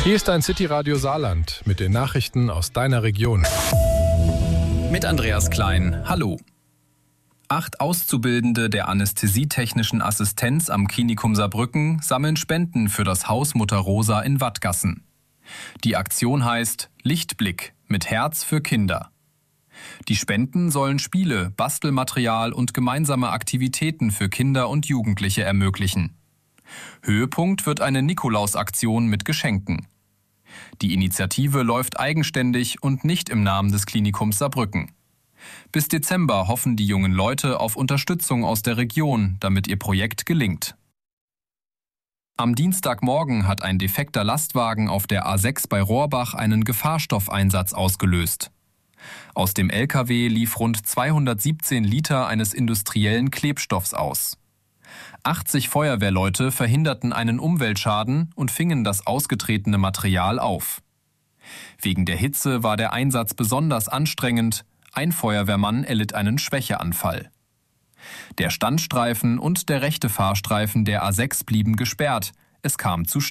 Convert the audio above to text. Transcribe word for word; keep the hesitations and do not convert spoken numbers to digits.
Hier ist dein City-Radio Saarland mit den Nachrichten aus deiner Region. Mit Andreas Klein. Hallo. Acht Auszubildende der anästhesietechnischen Assistenz am Klinikum Saarbrücken sammeln Spenden für das Haus Mutter Rosa in Wattgassen. Die Aktion heißt Lichtblick mit Herz für Kinder. Die Spenden sollen Spiele, Bastelmaterial und gemeinsame Aktivitäten für Kinder und Jugendliche ermöglichen. Höhepunkt wird eine Nikolausaktion mit Geschenken. Die Initiative läuft eigenständig und nicht im Namen des Klinikums Saarbrücken. Bis Dezember hoffen die jungen Leute auf Unterstützung aus der Region, damit ihr Projekt gelingt. Am Dienstagmorgen hat ein defekter Lastwagen auf der A sechs bei Rohrbach einen Gefahrstoffeinsatz ausgelöst. Aus dem L K W lief rund zweihundertsiebzehn Liter eines industriellen Klebstoffs aus. achtzig Feuerwehrleute verhinderten einen Umweltschaden und fingen das ausgetretene Material auf. Wegen der Hitze war der Einsatz besonders anstrengend. Ein Feuerwehrmann erlitt einen Schwächeanfall. Der Standstreifen und der rechte Fahrstreifen der A sechs blieben gesperrt. Es kam zu